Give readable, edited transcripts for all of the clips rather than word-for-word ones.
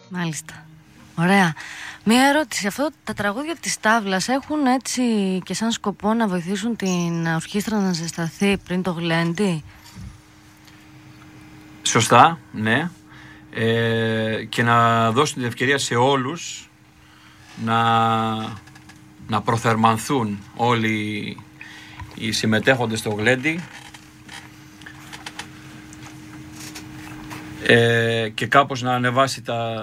Μάλιστα. Ωραία. Μία ερώτηση. Αυτό τα τραγούδια της τάβλας έχουν έτσι και σαν σκοπό να βοηθήσουν την ορχήστρα να ζεσταθεί πριν το γλέντι? Σωστά, ναι. Και να δώσουν την ευκαιρία σε όλους να προθερμανθούν όλοι οι συμμετέχοντες στο γλέντι και κάπως να ανεβάσει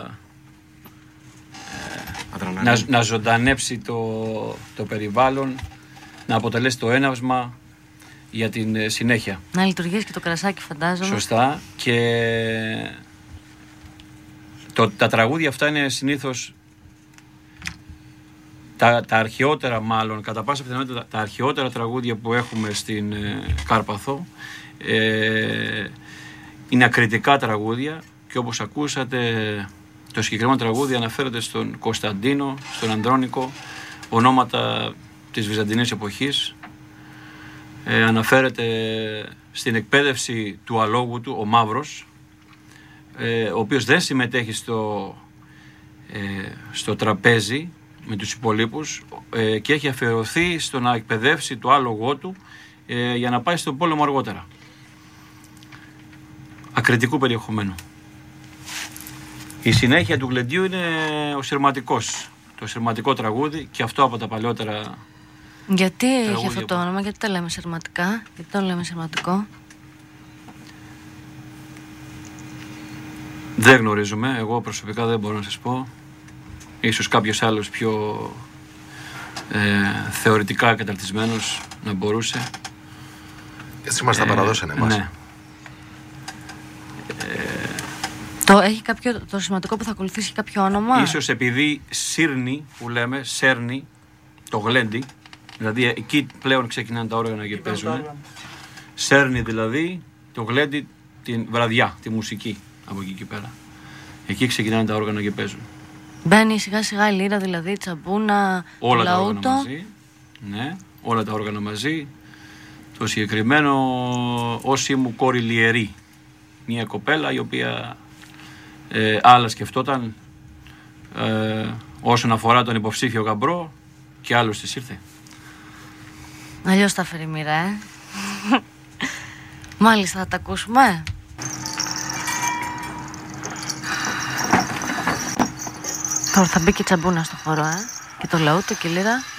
να ζωντανέψει το περιβάλλον, να αποτελέσει το έναυσμα για την συνέχεια. Να λειτουργήσει και το κρασάκι, φαντάζομαι. Σωστά. Και τα τραγούδια αυτά είναι συνήθως τα αρχαιότερα, μάλλον κατά πάσα πιθανότητα τα αρχαιότερα τραγούδια που έχουμε στην Κάρπαθο. Είναι ακριτικά τραγούδια και όπως ακούσατε, το συγκεκριμένο τραγούδι αναφέρεται στον Κωνσταντίνο, στον Ανδρώνικο, ονόματα της Βυζαντινής εποχής. Αναφέρεται στην εκπαίδευση του αλόγου του, ο Μαύρος, ο οποίος δεν συμμετέχει στο τραπέζι με τους υπολείπους και έχει αφιερωθεί στο να εκπαιδεύσει το άλογό του για να πάει στον πόλεμο αργότερα. Ακριτικού περιεχομένου. Η συνέχεια του γλεντίου είναι ο Συρματικός, το συρματικό τραγούδι, και αυτό από τα παλιότερα. Γιατί έχει αυτό το όνομα, γιατί το λέμε συρματικά, γιατί το λέμε συρματικό? Δεν γνωρίζουμε, εγώ προσωπικά δεν μπορώ να σας πω. Ίσως κάποιος άλλος πιο θεωρητικά καταρτισμένος να μπορούσε. Έτσι μας τα παραδώσανε εμάς. Ναι. Έχει το σημαντικό που θα ακολουθήσει κάποιο όνομα? Ίσως επειδή σύρνει, που λέμε, σέρνει το γλέντι, δηλαδή εκεί πλέον ξεκινάνε τα όργανα και παίζουν. Σέρνει δηλαδή το γλέντι την βραδιά, τη μουσική από εκεί και πέρα. Εκεί ξεκινάνε τα όργανα και παίζουν. Μπαίνει σιγά σιγά η λύρα, δηλαδή η τσαμπούνα, όλα το λαούτο. Τα όργανα μαζί. Ναι, όλα τα όργανα μαζί. Το συγκεκριμένο όσοι μου κόρη Λιερή. Μια κοπέλα η οποία άλλα σκεφτόταν όσον αφορά τον υποψήφιο γαμπρό και άλλος της ήρθε. Αλλιώς τα φέρει μοίρα, Μάλιστα, θα τα ακούσουμε. Τώρα θα μπει και τσαμπούνα στο χώρο, και το λαούτο και η λύρα.